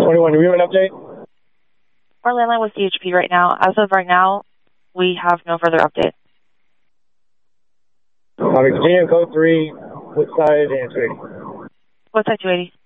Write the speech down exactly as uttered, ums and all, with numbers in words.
twenty-one, do we have an update? Our landline with C H P right now. As of right now, we have no further update. Copy. Continue code three, Woodside and two eighty. Woodside two eighty.